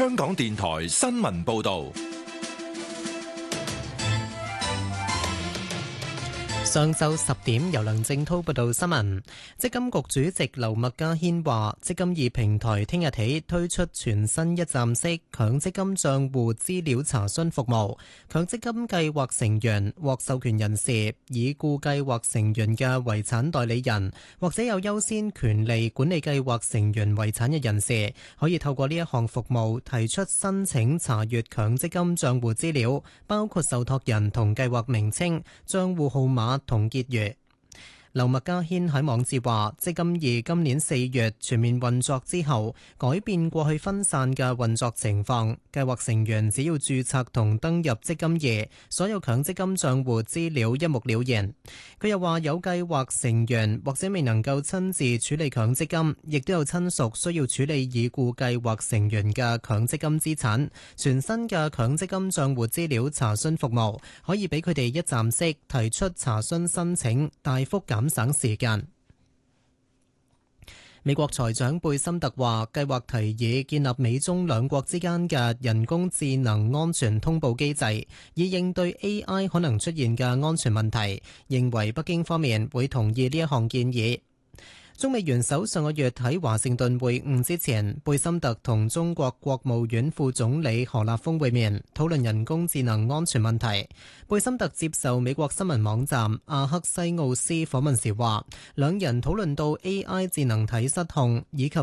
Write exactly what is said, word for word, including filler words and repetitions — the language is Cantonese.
香港電台新聞報道。 上晝十點，由梁正滔報道新聞。積金局主席劉麥嘉軒話，積金易平台聽日起推出全新一站式強積金帳戶資料查詢服務，強積金計劃成員、獲授權人士、已故計劃成員嘅遺產代理人，或者有優先權利管理計劃成員遺產嘅人士，可以透過呢一項服務提出申請查閱強積金帳戶資料，包括受託人同計劃名稱、帳戶號碼同結餘。劉麥嘉軒喺網誌話，積金易今年四月全面運作之後，改變過去分散嘅運作情況。計劃成員只要註冊同登入積金易，所有強積金帳戶資料一目了然。佢又話，有計劃成員或者未能夠親自處理強積金，亦都有親屬需要處理已故計劃成員嘅強積金資產。全新嘅強積金帳戶資料查詢服務可以俾佢哋一站式提出查詢申請，大幅減省時間。美國財長貝森特話，計劃提議建立美中兩國之間嘅人工智能安全通報機制，以應對 A I 可能出現嘅安全問題，認為北京方面會同意呢一項建議。中美元首上個月喺華盛頓會晤之前，貝森特同中國國務院副總理何立峰會面，討論人工智能安全問題。貝森特接受美國新聞網站阿克西奧斯訪問時話，兩人討論到 A I 智能體失控以及